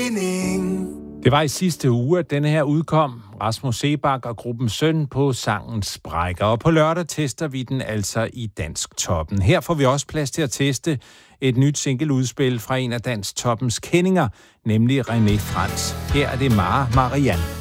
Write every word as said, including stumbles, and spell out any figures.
mening. Det var i sidste uge, at denne her udkom. Rasmus Seebach og gruppen Søn på sangen Sprækker. Og på lørdag tester vi den altså i Dansk Toppen. Her får vi også plads til at teste et nyt singleudspil fra en af Dansk Toppens kendinger, nemlig René Frans. Her er det Mara Marianne.